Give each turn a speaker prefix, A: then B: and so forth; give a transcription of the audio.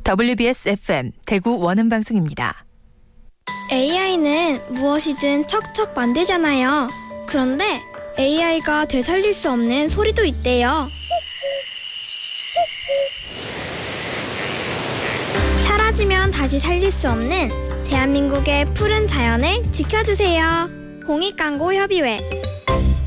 A: WBS FM 대구 원음방송입니다.
B: AI는 무엇이든 척척 만들잖아요. 그런데 AI가 되살릴 수 없는 소리도 있대요. 사라지면 다시 살릴 수 없는 대한민국의 푸른 자연을 지켜주세요. 공익광고협의회